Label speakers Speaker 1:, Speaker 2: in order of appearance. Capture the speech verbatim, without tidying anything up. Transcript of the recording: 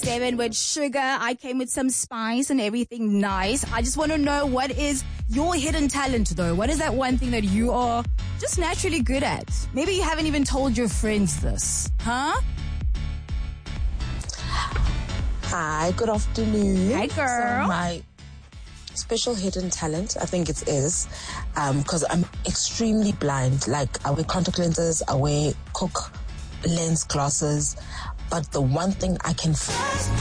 Speaker 1: Seven with sugar. I came with some spice and everything nice. I just want to know, what is your hidden talent though? What is that one thing that you are just naturally good at? Maybe you haven't even told your friends this. Huh?
Speaker 2: Hi, good afternoon.
Speaker 1: Hi, girl.
Speaker 2: So my special hidden talent, I think it is, because um, I'm extremely blind. Like, I wear contact lenses, I wear Cook lens glasses, but the one thing I can